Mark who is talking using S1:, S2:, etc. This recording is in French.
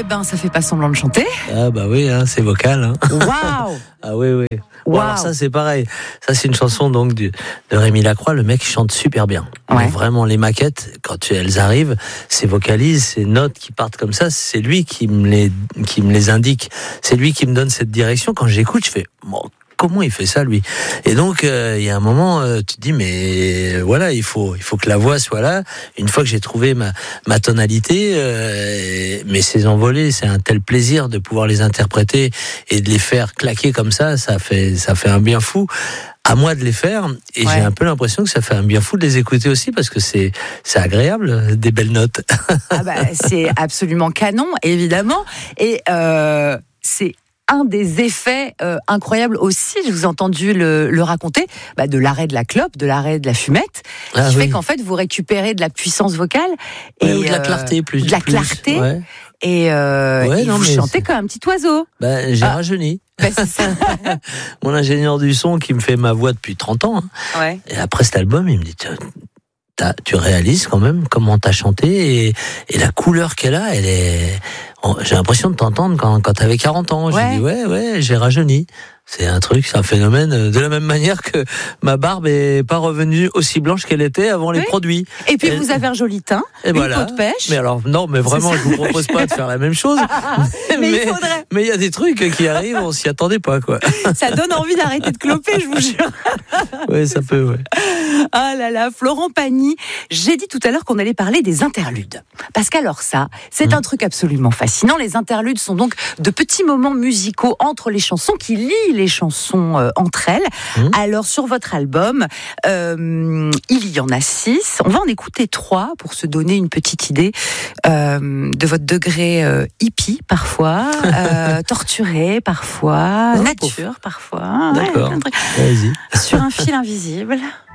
S1: ben, ça fait pas semblant de chanter.
S2: Ah bah oui, hein, c'est vocal. Hein.
S1: Waouh.
S2: Ah oui, oui. Bon,
S1: Wow.
S2: alors ça c'est pareil. Ça c'est une chanson donc de Rémi Lacroix. Le mec chante super bien.
S1: Ouais.
S2: Donc, vraiment les maquettes, quand elles arrivent, ces vocalises, ces notes qui partent comme ça, c'est lui qui me les indique. C'est lui qui me donne cette direction. Quand j'écoute, je fais bon, comment il fait ça lui? Et donc il y a un moment, tu te dis mais voilà, il faut que la voix soit là. Une fois que j'ai trouvé ma tonalité, mais ces envolées, c'est un tel plaisir de pouvoir les interpréter et de les faire claquer comme ça fait un bien fou. À moi de les faire, et
S1: Ouais.
S2: j'ai un peu l'impression que ça fait un bien fou de les écouter aussi parce que c'est agréable, des belles notes.
S1: Ah bah, c'est absolument canon, évidemment. Et c'est un des effets incroyables aussi, je vous ai entendu le raconter, de l'arrêt de la clope, de l'arrêt de la fumette,
S2: Ah
S1: qui
S2: oui.
S1: fait qu'en fait vous récupérez de la puissance vocale
S2: Ouais, ou de la clarté plus.
S1: de la
S2: plus,
S1: clarté,
S2: ouais.
S1: et
S2: non,
S1: vous
S2: mais
S1: chantez
S2: c'est-
S1: comme un petit oiseau.
S2: J'ai rajeuni.
S1: Ben, c'est ça.
S2: Mon ingénieur du son qui me fait ma voix depuis 30 ans. Hein.
S1: Ouais.
S2: Et après cet album, il me dit tu réalises quand même comment t'as chanté et la couleur qu'elle a, elle est. J'ai l'impression de t'entendre quand t'avais 40 ans.
S1: Ouais.
S2: J'ai dit ouais, j'ai rajeuni. C'est un truc, c'est un phénomène. De la même manière que ma barbe est pas revenue aussi blanche qu'elle était avant les
S1: Oui.
S2: produits.
S1: Et puis
S2: Et-
S1: vous avez un joli teint,
S2: Et
S1: une
S2: voilà.
S1: peau de pêche.
S2: Mais alors non, mais vraiment,
S1: C'est
S2: je vous propose pas de faire la même chose.
S1: Mais il faudrait.
S2: Mais il y a des trucs qui arrivent, on s'y attendait pas quoi.
S1: Ça donne envie d'arrêter de cloper, je vous jure.
S2: Ouais, ça peut. Ouais.
S1: Ah là là, Florent Pagny, j'ai dit tout à l'heure qu'on allait parler des interludes. Parce qu'alors ça, c'est un truc absolument fascinant. Les interludes sont donc de petits moments musicaux entre les chansons qui lient les chansons entre elles. Alors sur votre album, il y en a 6. On va en écouter 3 pour se donner une petite idée de votre degré hippie parfois, torturé parfois,
S2: Oh,
S1: nature parfois. Ouais,
S2: D'accord.
S1: un truc.
S2: Vas-y.
S1: Sur un fil invisible.